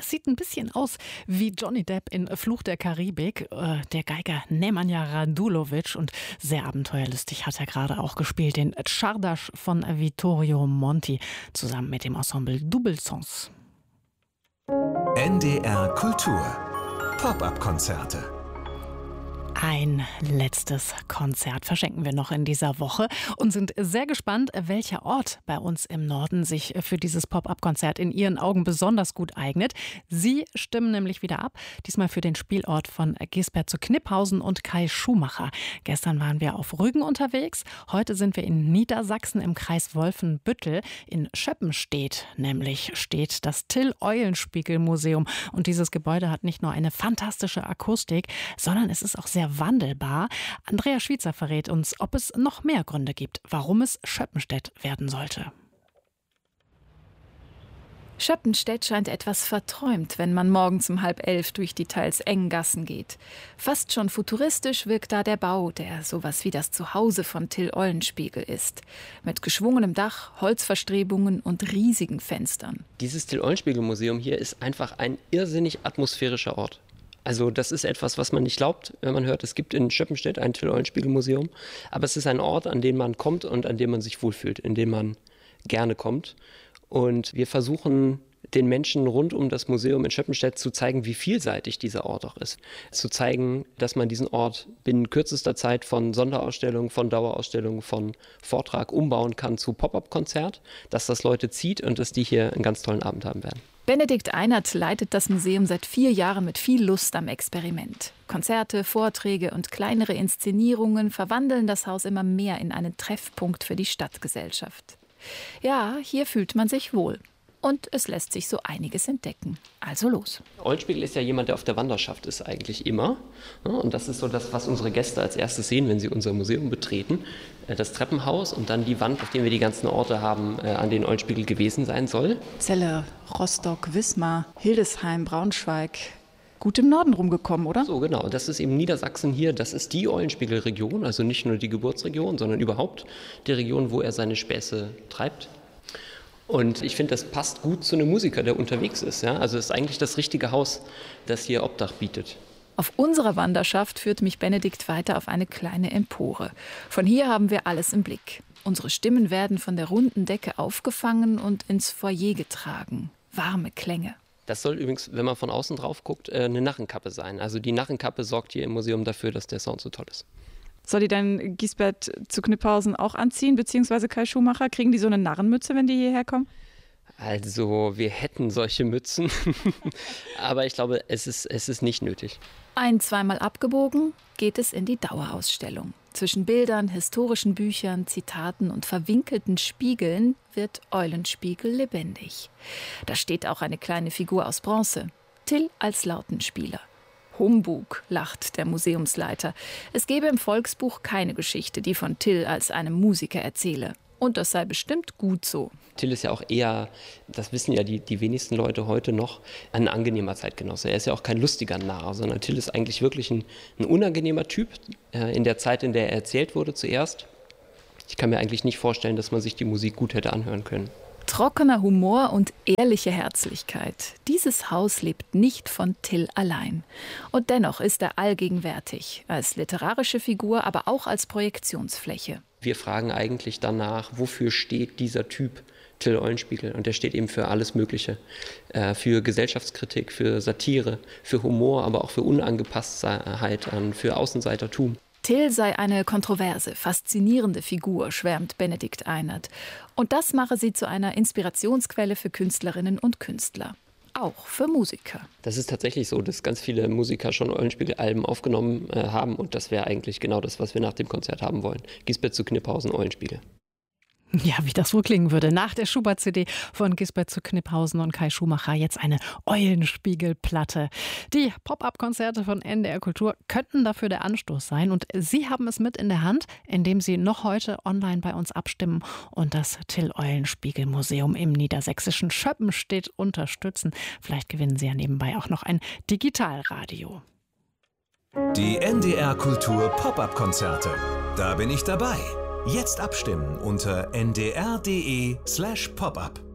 Es sieht ein bisschen aus wie Johnny Depp in Fluch der Karibik. Der Geiger Nemanja Radulovic, und sehr abenteuerlustig hat er gerade auch gespielt, den Czardas von Vittorio Monti, zusammen mit dem Ensemble Double Sens. NDR Kultur. Pop-up-Konzerte. Ein letztes Konzert verschenken wir noch in dieser Woche und sind sehr gespannt, welcher Ort bei uns im Norden sich für dieses Pop-up-Konzert in Ihren Augen besonders gut eignet. Sie stimmen nämlich wieder ab, diesmal für den Spielort von Gisbert zu Kniphausen und Kai Schumacher. Gestern waren wir auf Rügen unterwegs, heute sind wir in Niedersachsen im Kreis Wolfenbüttel. In Schöppenstedt nämlich steht das Till-Eulenspiegel-Museum, und dieses Gebäude hat nicht nur eine fantastische Akustik, sondern es ist auch sehr wandelbar. Andrea Schwitzer verrät uns, ob es noch mehr Gründe gibt, warum es Schöppenstedt werden sollte. Schöppenstedt scheint etwas verträumt, wenn man morgens um 10:30 durch die teils engen Gassen geht. Fast schon futuristisch wirkt da der Bau, der sowas wie das Zuhause von Till Eulenspiegel ist. Mit geschwungenem Dach, Holzverstrebungen und riesigen Fenstern. Dieses Till-Eulenspiegel-Museum hier ist einfach ein irrsinnig atmosphärischer Ort. Also das ist etwas, was man nicht glaubt, wenn man hört, es gibt in Schöppenstedt ein Till-Eulenspiegel-Museum. Aber es ist ein Ort, an den man kommt und an dem man sich wohlfühlt, in dem man gerne kommt. Und wir versuchen, den Menschen rund um das Museum in Schöppenstedt zu zeigen, wie vielseitig dieser Ort auch ist. Zu zeigen, dass man diesen Ort binnen kürzester Zeit von Sonderausstellung, von Dauerausstellung, von Vortrag umbauen kann zu Pop-up-Konzert, dass das Leute zieht und dass die hier einen ganz tollen Abend haben werden. Benedikt Einert leitet das Museum seit 4 Jahren mit viel Lust am Experiment. Konzerte, Vorträge und kleinere Inszenierungen verwandeln das Haus immer mehr in einen Treffpunkt für die Stadtgesellschaft. Ja, hier fühlt man sich wohl. Und es lässt sich so einiges entdecken. Also los. Eulenspiegel ist ja jemand, der auf der Wanderschaft ist eigentlich immer. Und das ist so das, was unsere Gäste als erstes sehen, wenn sie unser Museum betreten. Das Treppenhaus und dann die Wand, auf der wir die ganzen Orte haben, an denen Eulenspiegel gewesen sein soll. Celle, Rostock, Wismar, Hildesheim, Braunschweig. Gut im Norden rumgekommen, oder? So, genau. Das ist eben Niedersachsen hier. Das ist die Eulenspiegel-Region, also nicht nur die Geburtsregion, sondern überhaupt die Region, wo er seine Späße treibt. Und ich finde, das passt gut zu einem Musiker, der unterwegs ist. Ja? Also es ist eigentlich das richtige Haus, das hier Obdach bietet. Auf unserer Wanderschaft führt mich Benedikt weiter auf eine kleine Empore. Von hier haben wir alles im Blick. Unsere Stimmen werden von der runden Decke aufgefangen und ins Foyer getragen. Warme Klänge. Das soll übrigens, wenn man von außen drauf guckt, eine Narrenkappe sein. Also die Narrenkappe sorgt hier im Museum dafür, dass der Sound so toll ist. Soll die dann Gisbert zu Kniphausen auch anziehen, beziehungsweise Kai Schumacher? Kriegen die so eine Narrenmütze, wenn die hierher kommen? Also wir hätten solche Mützen, aber ich glaube, es ist nicht nötig. Zweimal abgebogen geht es in die Dauerausstellung. Zwischen Bildern, historischen Büchern, Zitaten und verwinkelten Spiegeln wird Eulenspiegel lebendig. Da steht auch eine kleine Figur aus Bronze, Till als Lautenspieler. Humbug, lacht der Museumsleiter. Es gebe im Volksbuch keine Geschichte, die von Till als einem Musiker erzähle. Und das sei bestimmt gut so. Till ist ja auch eher, das wissen ja die wenigsten Leute heute noch, ein angenehmer Zeitgenosse. Er ist ja auch kein lustiger Narr, sondern Till ist eigentlich wirklich ein unangenehmer Typ in der Zeit, in der er erzählt wurde zuerst. Ich kann mir eigentlich nicht vorstellen, dass man sich die Musik gut hätte anhören können. Trockener Humor und ehrliche Herzlichkeit. Dieses Haus lebt nicht von Till allein. Und dennoch ist er allgegenwärtig, als literarische Figur, aber auch als Projektionsfläche. Wir fragen eigentlich danach, wofür steht dieser Typ Till Eulenspiegel? Und der steht eben für alles Mögliche. Für Gesellschaftskritik, für Satire, für Humor, aber auch für Unangepasstheit für Außenseitertum. Till sei eine kontroverse, faszinierende Figur, schwärmt Benedikt Einert. Und das mache sie zu einer Inspirationsquelle für Künstlerinnen und Künstler. Auch für Musiker. Das ist tatsächlich so, dass ganz viele Musiker schon Eulenspiegel-Alben aufgenommen haben. Und das wäre eigentlich genau das, was wir nach dem Konzert haben wollen. Gisbert zu Kniphausen, Eulenspiegel. Ja, wie das wohl klingen würde. Nach der Schubert-CD von Gisbert zu Kniphausen und Kai Schumacher jetzt eine Eulenspiegel-Platte. Die Pop-up-Konzerte von NDR Kultur könnten dafür der Anstoß sein. Und Sie haben es mit in der Hand, indem Sie noch heute online bei uns abstimmen und das Till-Eulenspiegel-Museum im niedersächsischen Schöppenstedt unterstützen. Vielleicht gewinnen Sie ja nebenbei auch noch ein Digitalradio. Die NDR Kultur Pop-up-Konzerte. Da bin ich dabei. Jetzt abstimmen unter ndr.de/popup.